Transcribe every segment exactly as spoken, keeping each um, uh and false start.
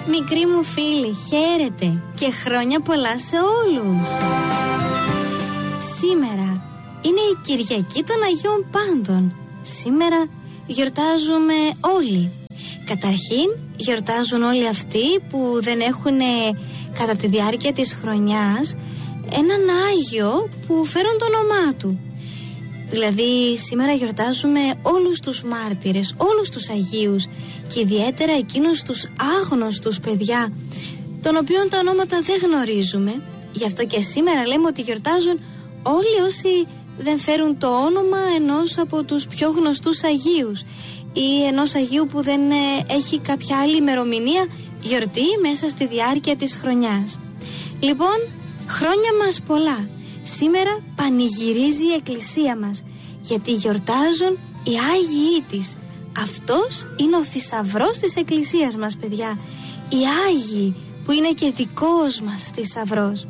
Μικροί μου φίλοι, χαίρετε και χρόνια πολλά σε όλους. Σήμερα είναι η Κυριακή των Αγίων Πάντων. Σήμερα γιορτάζουμε όλοι. Καταρχήν γιορτάζουν όλοι αυτοί που δεν έχουν κατά τη διάρκεια της χρονιάς έναν Άγιο που φέρουν το όνομά του. Δηλαδή σήμερα γιορτάζουμε όλους τους μάρτυρες, όλους τους Αγίους και ιδιαίτερα εκείνους τους άγνωστους παιδιά των οποίων τα ονόματα δεν γνωρίζουμε. Γι' αυτό και σήμερα λέμε ότι γιορτάζουν όλοι όσοι δεν φέρουν το όνομα ενός από τους πιο γνωστούς Αγίους ή ενός Αγίου που δεν έχει κάποια άλλη ημερομηνία γιορτή μέσα στη διάρκεια της χρονιάς. Λοιπόν, χρόνια μας πολλά. Σήμερα πανηγυρίζει η Εκκλησία μας γιατί γιορτάζουν οι Άγιοι της. Αυτός είναι ο θησαυρός της Εκκλησίας μας, παιδιά. Οι Άγιοι που είναι και δικός μας θησαυρός.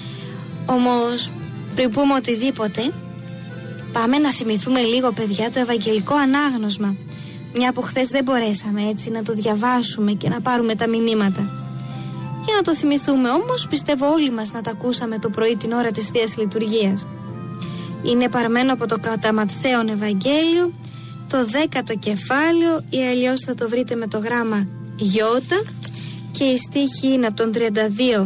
Όμως πριν πούμε οτιδήποτε, πάμε να θυμηθούμε λίγο, παιδιά, το Ευαγγελικό Ανάγνωσμα, μια που χθες δεν μπορέσαμε έτσι να το διαβάσουμε και να πάρουμε τα μηνύματα. Για να το θυμηθούμε όμως, πιστεύω όλοι μας να τα ακούσαμε το πρωί την ώρα της Θείας Λειτουργίας. Είναι παρμένο από το κατά Ματθαίον Ευαγγέλιο, το δέκατο κεφάλαιο, ή αλλιώς θα το βρείτε με το γράμμα Ι, και η στίχη είναι από τον τριάντα δύο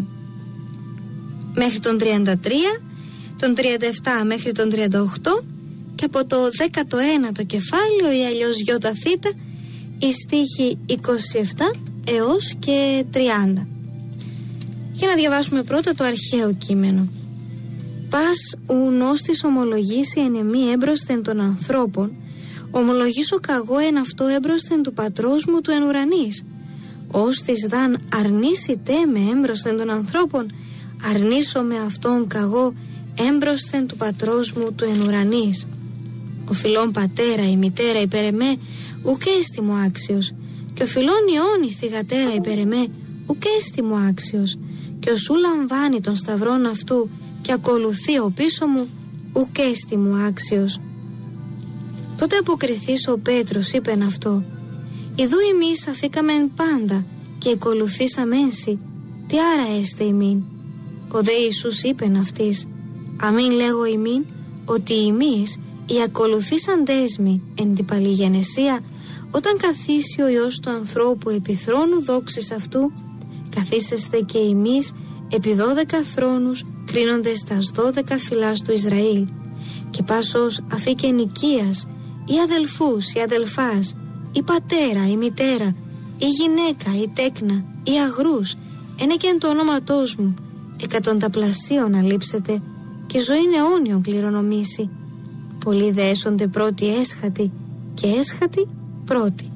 μέχρι τον τριάντα τρία, τον τριάντα επτά μέχρι τον τριάντα οκτώ και από το δέκατο ένατο κεφάλαιο, ή αλλιώς Ι Θ, η στίχη είκοσι επτά έως και τριάντα. Για να διαβάσουμε πρώτα το αρχαίο κείμενο. Πας ουν ώστις ομολογήσει εν εμή έμπροσθεν των ανθρώπων, ομολογήσω καγώ εν αυτό έμπροσθεν του πατρός μου του εν ουρανής. Ώστις δαν αρνήσετε με έμπροσθεν των ανθρώπων, αρνήσω με αυτόν καγώ έμπροσθεν του πατρός μου του εν ουρανής. Ο φιλόν πατέρα η μητέρα υπέρ εμέ, ουκ έστι μου άξιος, και ο φιλόν ιών η θυγατέρα υπέρ εμέ, ουκ έστι μου άξιος, και ο σου λαμβάνει τον σταυρόν αυτού και ακολουθεί ο πίσω μου, ουκ έστι μου άξιος. Τότε αποκριθείς ο Πέτρος είπεν αυτό, ιδού ημείς αφήκαμεν πάντα και ακολουθήσαμεν σοι, τι άρα έστε ημίν. Ο δε Ιησούς είπεν αυτής, αμήν λέγω ημίν, ότι ημείς οι ακολουθήσαντές μοι εν την παλιγενεσία, όταν καθίσει ο Υιός του ανθρώπου επί θρόνου δόξης αυτού, καθίσεστε και εμείς επί δώδεκα θρόνους, κρίνοντες τας δώδεκα φυλάς του Ισραήλ. Και πάσος αφήκε νοικίας, ή αδελφούς, ή αδελφάς, ή πατέρα, ή μητέρα, ή γυναίκα, ή τέκνα, ή αγρούς, ένε και εν το ονόματός μου, εκατονταπλασίων αλείψετε, και ζωήν αιώνιον κληρονομήσει. Πολλοί δε έσονται πρώτοι έσχατοι, και έσχατοι πρώτοι.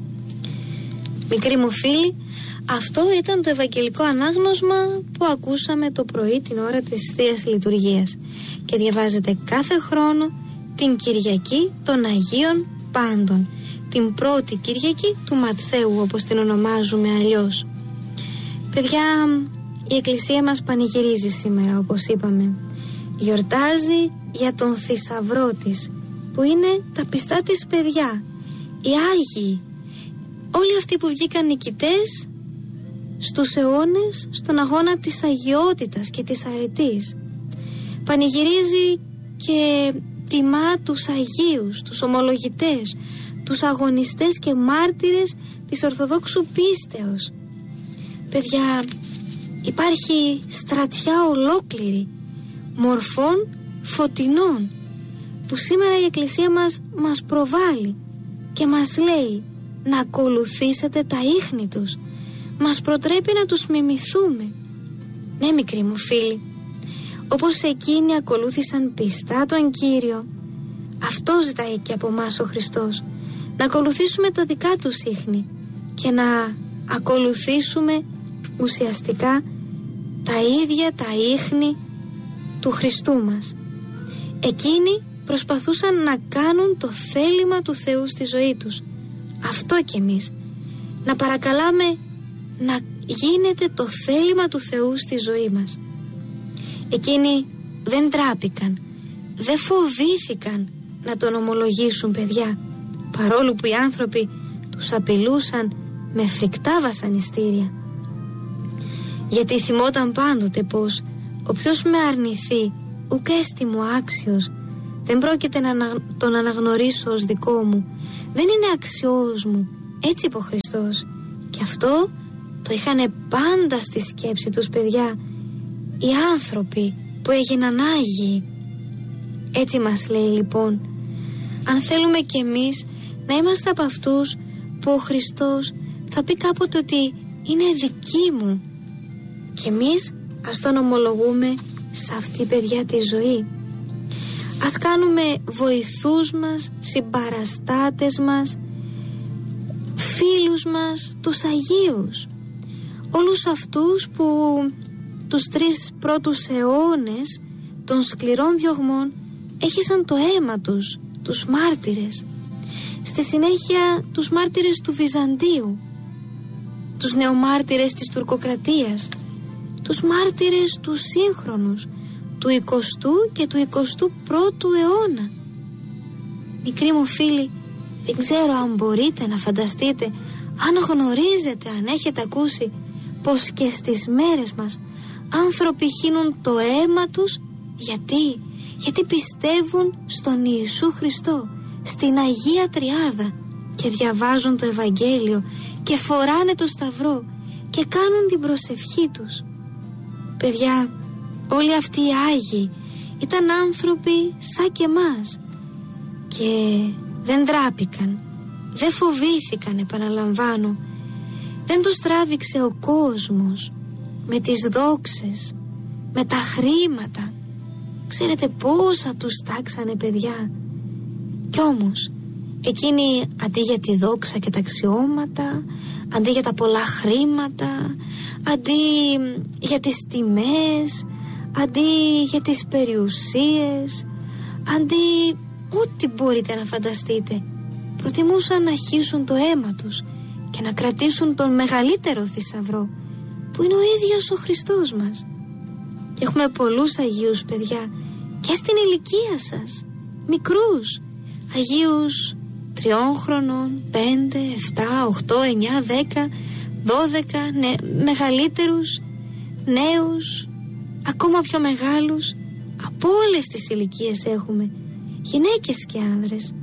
Μικροί μου φίλοι, αυτό ήταν το Ευαγγελικό Ανάγνωσμα που ακούσαμε το πρωί την ώρα της Θείας Λειτουργίας και διαβάζεται κάθε χρόνο την Κυριακή των Αγίων Πάντων, την πρώτη Κυριακή του Ματθαίου, όπως την ονομάζουμε αλλιώς. Παιδιά, η Εκκλησία μας πανηγυρίζει σήμερα, όπως είπαμε. Γιορτάζει για τον θησαυρό της, που είναι τα πιστά της παιδιά, οι Άγιοι, όλοι αυτοί που βγήκαν νικητές στους αιώνες στον αγώνα της αγιότητας και της αρετής. Πανηγυρίζει και τιμά τους Αγίους, τους ομολογητές, τους αγωνιστές και μάρτυρες της Ορθοδόξου πίστεως. Παιδιά, υπάρχει στρατιά ολόκληρη μορφών φωτεινών που σήμερα η Εκκλησία μας μας προβάλλει και μας λέει να ακολουθήσετε τα ίχνη τους. Μας προτρέπει να τους μιμηθούμε. Ναι, μικροί μου φίλοι, όπως εκείνοι ακολούθησαν πιστά τον Κύριο, αυτό ζητάει και από μας ο Χριστός, να ακολουθήσουμε τα δικά τους ίχνη και να ακολουθήσουμε ουσιαστικά τα ίδια τα ίχνη του Χριστού μας. Εκείνοι προσπαθούσαν να κάνουν το θέλημα του Θεού στη ζωή τους. Αυτό κι εμείς, να παρακαλάμε να γίνεται το θέλημα του Θεού στη ζωή μας. Εκείνοι δεν τράπηκαν, δεν φοβήθηκαν να τον ομολογήσουν, παιδιά, παρόλο που οι άνθρωποι τους απειλούσαν με φρικτά βασανιστήρια. γιατί θυμόταν πάντοτε πως όποιος με αρνηθεί ουκ έστι μου άξιος, δεν πρόκειται να τον αναγνωρίσω ως δικό μου, δεν είναι αξιός μου, έτσι είπε ο Χριστός. Και αυτό το είχαν πάντα στη σκέψη τους, παιδιά, οι άνθρωποι που έγιναν Άγιοι. Έτσι μας λέει λοιπόν, αν θέλουμε κι εμείς να είμαστε από αυτούς που ο Χριστός θα πει κάποτε ότι είναι δικοί μου, και εμείς ας τον ομολογούμε σε αυτή, παιδιά, τη ζωή. Ας κάνουμε βοηθούς μας, συμπαραστάτες μας, φίλους μας, τους Αγίους, όλους αυτούς που τους τρεις πρώτους αιώνες των σκληρών διωγμών έχισαν το αίμα τους, τους μάρτυρες. Στη συνέχεια τους μάρτυρες του Βυζαντίου, τους νεομάρτυρες της τουρκοκρατίας, τους μάρτυρες του σύγχρονους, του εικοστού και του εικοστού πρώτου αιώνα. Μικροί μου φίλοι, δεν ξέρω αν μπορείτε να φανταστείτε, αν γνωρίζετε, αν έχετε ακούσει πως και στις μέρες μας άνθρωποι χύνουν το αίμα τους. Γιατί? Γιατί πιστεύουν στον Ιησού Χριστό, στην Αγία Τριάδα, και διαβάζουν το Ευαγγέλιο και φοράνε το σταυρό και κάνουν την προσευχή τους. Παιδιά, όλοι αυτοί οι Άγιοι ήταν άνθρωποι σαν και εμάς και δεν ντράπηκαν, δεν φοβήθηκαν, επαναλαμβάνω. Δεν τους τράβηξε ο κόσμος με τις δόξες, με τα χρήματα. Ξέρετε πόσα τους τάξανε, παιδιά. Κι όμως εκείνοι αντί για τη δόξα και τα αξιώματα, αντί για τα πολλά χρήματα, αντί για τις τιμές, αντί για τις περιουσίες, αντί ό,τι μπορείτε να φανταστείτε, προτιμούσαν να χύσουν το αίμα τους και να κρατήσουν τον μεγαλύτερο θησαυρό, που είναι ο ίδιος ο Χριστός μας. Και έχουμε πολλούς Αγίους, παιδιά, και στην ηλικία σας, μικρούς Αγίους τριών χρονών, πέντε, εφτά, οχτώ, εννιά, δέκα, δώδεκα, ναι, μεγαλύτερους, νέους, ακόμα πιο μεγάλους. Από όλες τις ηλικίες έχουμε, γυναίκες και άνδρες.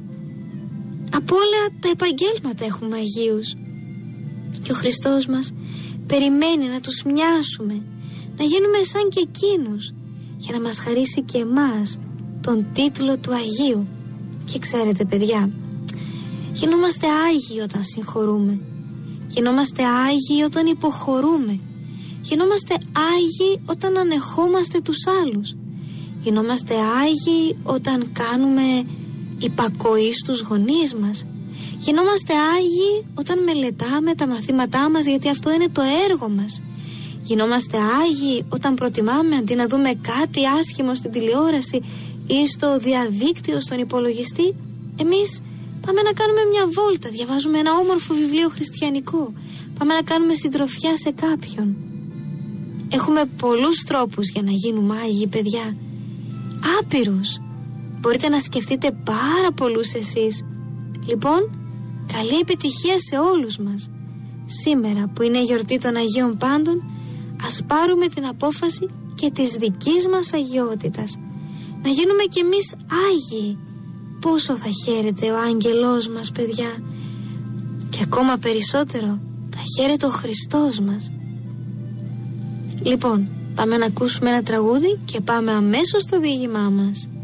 Από όλα τα επαγγέλματα έχουμε Αγίους. Και ο Χριστός μας περιμένει να τους μοιάσουμε, να γίνουμε σαν και εκείνους, για να μας χαρίσει και εμάς τον τίτλο του Αγίου. Και ξέρετε, παιδιά, γινόμαστε Άγιοι όταν συγχωρούμε, γινόμαστε Άγιοι όταν υποχωρούμε, γινόμαστε Άγιοι όταν ανεχόμαστε τους άλλους, γινόμαστε Άγιοι όταν κάνουμε υπακοή στους γονείς μας, γινόμαστε Άγιοι όταν μελετάμε τα μαθήματά μας, γιατί αυτό είναι το έργο μας. Γινόμαστε Άγιοι όταν προτιμάμε, αντί να δούμε κάτι άσχημο στην τηλεόραση ή στο διαδίκτυο, στον υπολογιστή, εμείς πάμε να κάνουμε μια βόλτα, διαβάζουμε ένα όμορφο βιβλίο χριστιανικό, πάμε να κάνουμε συντροφιά σε κάποιον. Έχουμε πολλούς τρόπους για να γίνουμε Άγιοι, παιδιά, άπειρους. Μπορείτε να σκεφτείτε πάρα πολλούς εσείς. Λοιπόν, καλή επιτυχία σε όλους μας. Σήμερα που είναι η γιορτή των Αγίων Πάντων, ας πάρουμε την απόφαση και της δικής μας αγιότητας, να γίνουμε κι εμείς Άγιοι. Πόσο θα χαίρεται ο άγγελός μας, παιδιά, και ακόμα περισσότερο θα χαίρεται ο Χριστός μας. Λοιπόν, πάμε να ακούσουμε ένα τραγούδι και πάμε αμέσως στο διήγημά μας.